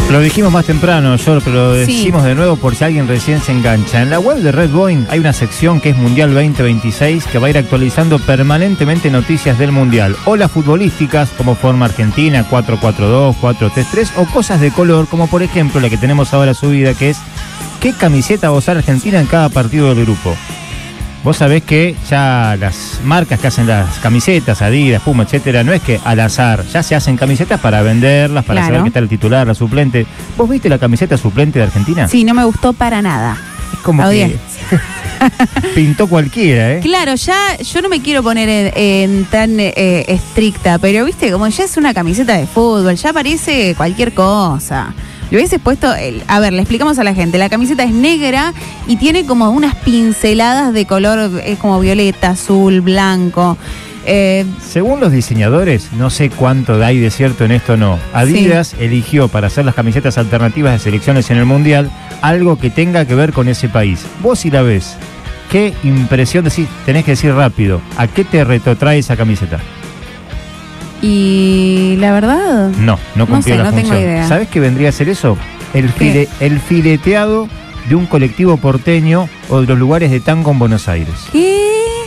Lo dijimos más temprano, yo, pero lo decimos de nuevo por si alguien recién se engancha. En la web de Red Boeing hay una sección que es Mundial 2026 que va a ir actualizando permanentemente noticias del Mundial. O las futbolísticas, como forma Argentina, 4-4-2, 4-3-3, o cosas de color, como por ejemplo la que tenemos ahora subida, que es ¿qué camiseta va a usar Argentina en cada partido del grupo? Vos sabés que ya las marcas que hacen las camisetas, Adidas, Puma, etcétera, no es que al azar, ya se hacen camisetas para venderlas, para saber qué está el titular, la suplente. ¿Vos viste la camiseta suplente de Argentina? Sí, no me gustó para nada. Es como que pintó cualquiera, ¿eh? Claro, ya yo no me quiero poner en tan estricta, pero viste, como ya es una camiseta de fútbol, ya parece cualquier cosa. Le hubieses puesto, a ver, le explicamos a la gente, la camiseta es negra y tiene como unas pinceladas de color, como violeta, azul, blanco. Según los diseñadores, no sé cuánto hay de cierto en esto o no, Adidas eligió para hacer las camisetas alternativas de selecciones en el Mundial algo que tenga que ver con ese país. Vos si la ves, ¿qué impresión decís? Tenés que decir rápido, ¿a qué te retrotrae esa camiseta? Y la verdad... No cumplió la función. Tengo idea. ¿Sabés qué vendría a ser eso? El fileteado de un colectivo porteño o de los lugares de tango en Buenos Aires. ¿Qué?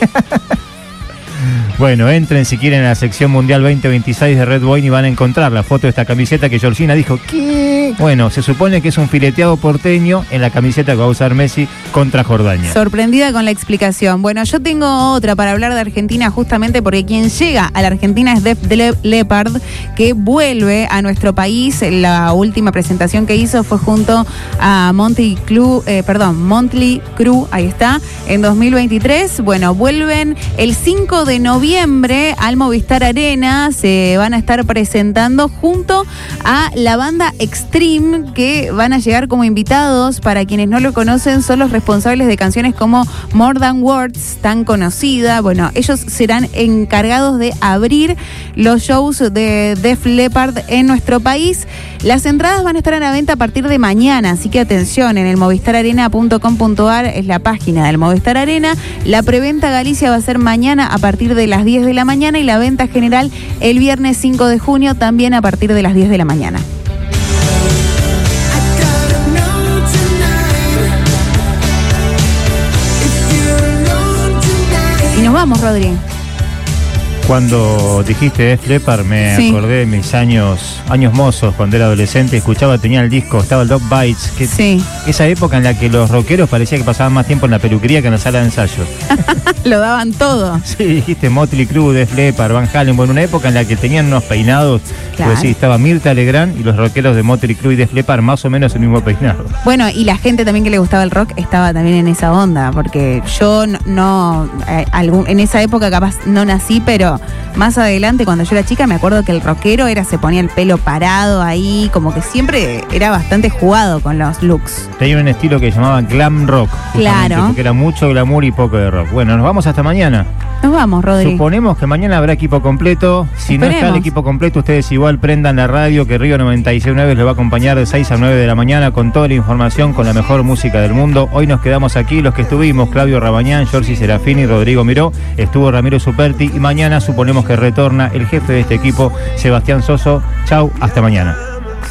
Bueno, entren si quieren a la sección Mundial 2026 de Red Boeing y van a encontrar la foto de esta camiseta que Georgina dijo, ¿qué? Bueno, se supone que es un fileteado porteño en la camiseta que va a usar Messi contra Jordania. Sorprendida con la explicación. Bueno, yo tengo otra para hablar de Argentina justamente porque quien llega a la Argentina es Def Leppard, que vuelve a nuestro país. La última presentación que hizo fue junto a Motley Crue, ahí está, en 2023. Bueno, vuelven el 5 de noviembre al Movistar Arena. Se van a estar presentando junto a la banda Extreme, que van a llegar como invitados. Para quienes no lo conocen, son los responsables de canciones como More Than Words, tan conocida. Bueno, ellos serán encargados de abrir los shows de Def Leppard en nuestro país. Las entradas van a estar a la venta a partir de mañana, así que atención, en el movistararena.com.ar es la página del Movistar Arena. La preventa Galicia va a ser mañana a partir de las 10 de la mañana y la venta general el viernes 5 de junio también a partir de las 10 de la mañana. Y nos vamos, Rodri. Cuando dijiste Def Leppard me acordé de mis años mozos cuando era adolescente, tenía el disco, estaba el Dog Bites, que esa época en la que los rockeros parecía que pasaban más tiempo en la peluquería que en la sala de ensayo. Lo daban todo. Sí, dijiste Motley Crue, Def Leppard, Van Halen, bueno, una época en la que tenían unos peinados, claro. Pues sí, estaba Mirta Legrand y los rockeros de Motley Crue y Def Leppard más o menos el mismo peinado. Bueno, y la gente también que le gustaba el rock estaba también en esa onda, porque yo en esa época capaz no nací, pero más adelante, cuando yo era chica, me acuerdo que el rockero se ponía el pelo parado ahí, como que siempre era bastante jugado con los looks. Tenía un estilo que llamaba glam rock, claro, porque era mucho glamour y poco de rock. Bueno, nos vamos hasta mañana. Nos vamos, Rodri. Suponemos que mañana habrá equipo completo. Si no está el equipo completo, ustedes igual prendan la radio, que Río 96.9 les va a acompañar de 6 a 9 de la mañana con toda la información, con la mejor música del mundo. Hoy nos quedamos aquí, los que estuvimos, Claudio Rabañán, Giorgi Serafini, Rodrigo Miró, estuvo Ramiro Superti y mañana suponemos que retorna el jefe de este equipo, Sebastián Soso. Chau, hasta mañana.